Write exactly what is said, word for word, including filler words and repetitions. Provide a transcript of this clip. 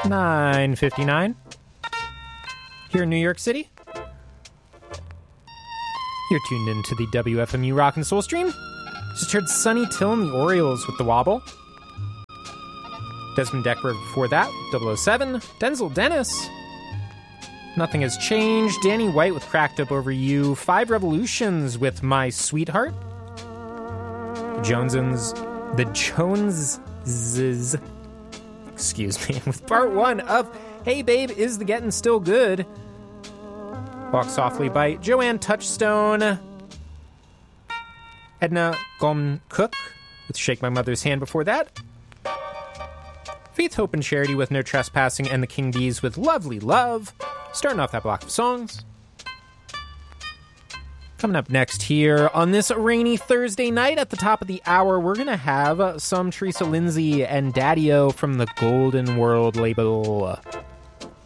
nine fifty-nine. Here in New York City. You're tuned into the W F M U Rock and Soul Stream. Just heard Sonny Till and the Orioles with The Wobble. Desmond Decker before that, double oh seven. Denzel Dennis. Nothing Has Changed. Danny White with Cracked Up Over You. Five Revolutions with My Sweetheart. The Jonesons. The Joneses. Excuse me. With part one of Hey Babe, Is the Gettin' Still Good? Walk Softly by Joanne Touchstone. Edna Golm Cook with Shake My Mother's Hand before that. Faith, Hope, and Charity with No Trespassing, and the King Bees with Lovely Love. Starting off that block of songs. Coming up next here on this rainy Thursday night at the top of the hour, we're going to have some Teresa Lindsay and Daddy-O from the Golden World label.